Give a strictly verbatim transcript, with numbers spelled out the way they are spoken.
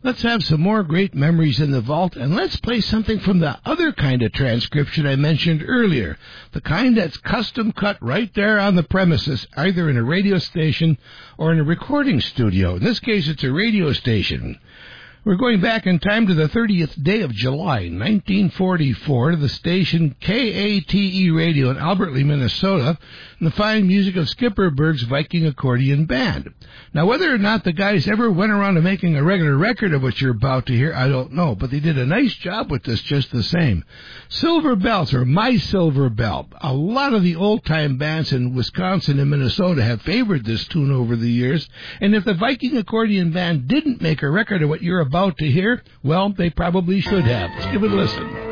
Let's have some more great memories in the vault, and let's play something from the other kind of transcription I mentioned earlier, the kind that's custom cut right there on the premises, either in a radio station or in a recording studio. In this case, it's a radio station. We're going back in time to the thirtieth day of July, nineteen forty-four, to the station K A T E Radio in Albert Lea, Minnesota, and the fine music of Skipper Berg's Viking Accordion Band. Now, whether or not the guys ever went around to making a regular record of what you're about to hear, I don't know, but they did a nice job with this just the same. Silver Bells, or My Silver Bell. A lot of the old-time bands in Wisconsin and Minnesota have favored this tune over the years, and if the Viking Accordion Band didn't make a record of what you're about to hear, well, they probably should have. Let's give it a listen.